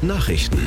Nachrichten.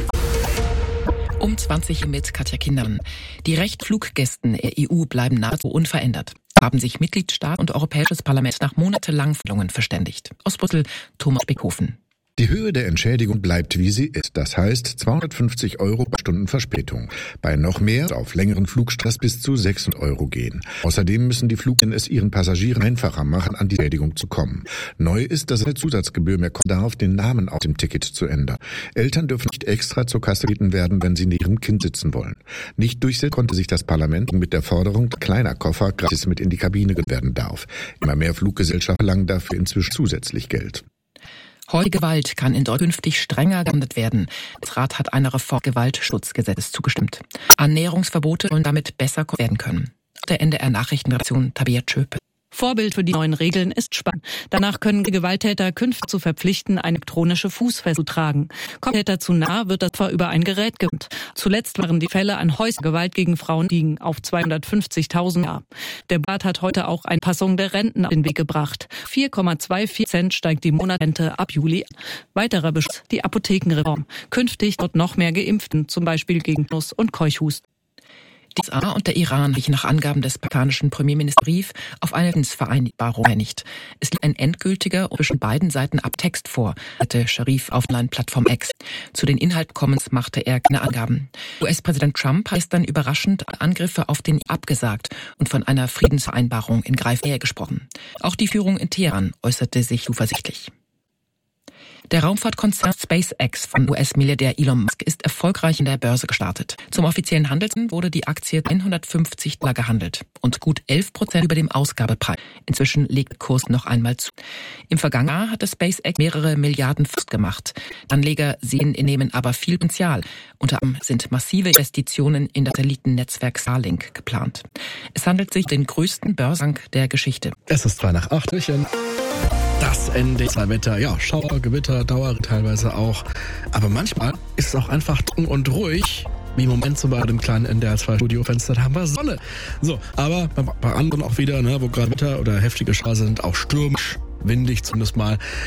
Um 20 mit Katja Kindern. Die Fluggästen der EU bleiben nahezu unverändert. Haben sich Mitgliedstaat und Europäisches Parlament nach monatelangen Verhandlungen verständigt. Aus Brüssel, Thomas Beckhofen. Die Höhe der Entschädigung bleibt, wie sie ist. Das heißt 250 € pro Stunden Verspätung. Bei noch mehr auf längeren Flugstress bis zu 600 € gehen. Außerdem müssen die Fluglinien es ihren Passagieren einfacher machen, an die Entschädigung zu kommen. Neu ist, dass eine Zusatzgebühr mehr kommen darf, den Namen auf dem Ticket zu ändern. Eltern dürfen nicht extra zur Kasse gebeten werden, wenn sie neben ihrem Kind sitzen wollen. Nicht durchsetzen konnte sich das Parlament mit der Forderung, dass kleiner Koffer gratis mit in die Kabine werden darf. Immer mehr Fluggesellschaften verlangen dafür inzwischen zusätzlich Geld. Häusliche Gewalt kann in Deutschland künftig strenger geahndet werden. Der Rat hat einer Reform des Gewaltschutzgesetzes zugestimmt. Annäherungsverbote sollen damit besser werden können. Der NDR-Nachrichtenredaktion Tabea Tschöpe. Vorbild für die neuen Regeln ist Spanien. Danach können Gewalttäter künftig zu verpflichten, eine elektronische Fußfessel zu tragen. Kommt Täter zu nah, wird das zwar über ein Gerät gewinnt. Zuletzt waren die Fälle an häuslicher Gewalt gegen Frauen liegen auf 250.000 Jahr. Der Bund hat heute auch eine Passung der Renten auf den Weg gebracht. 4,24 Cent steigt die Monatsrente ab Juli. Weiterer Beschluss, die Apothekenreform. Künftig wird noch mehr Geimpften, zum Beispiel gegen Nuss- und Keuchhusten. Die USA und der Iran haben sich nach Angaben des pakistanischen Premierministers Brief auf eine Friedensvereinbarung geeinigt. Es liegt ein endgültiger und zwischen beiden Seiten Abtext vor, hatte Sharif auf Online-Plattform X. Zu den Inhaltskommens machte er keine Angaben. US-Präsident Trump hat gestern überraschend Angriffe auf den abgesagt und von einer Friedensvereinbarung in Greifnähe gesprochen. Auch die Führung in Teheran äußerte sich zuversichtlich. Der Raumfahrtkonzern SpaceX von US-Milliardär Elon Musk ist erfolgreich in der Börse gestartet. Zum offiziellen Handeln wurde die Aktie $150 gehandelt und gut 11% über dem Ausgabepreis. Inzwischen legt der Kurs noch einmal zu. Im vergangenen Jahr hatte SpaceX mehrere Milliarden Verlust gemacht. Anleger sehen in Nehmen aber viel Potenzial. Unter anderem sind massive Investitionen in das Satellitennetzwerk Starlink geplant. Es handelt sich um den größten Börsengang der Geschichte. Es ist 7:03. Das NDR-Wetter, ja, Schauer, Gewitter, Dauer teilweise auch. Aber manchmal ist es auch einfach trocken und ruhig. Wie im Moment so bei dem kleinen NDR2-Studiofenster, da haben wir Sonne. So, aber bei anderen auch wieder, wo gerade Wetter oder heftige Schauer sind, auch stürmisch, windig zumindest mal.